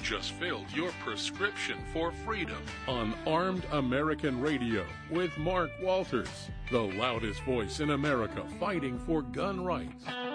just filled your prescription for freedom on Armed American Radio with Mark Walters, the loudest voice in America fighting for gun rights.